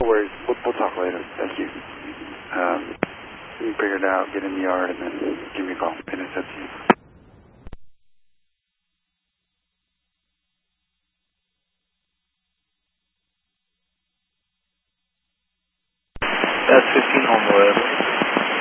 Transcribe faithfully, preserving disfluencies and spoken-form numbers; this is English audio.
No worries. We'll, we'll talk later. Thank you. Um, you can figure it out, get in the yard, and then give me a call. And it's up to you. That's fifteen Homewood.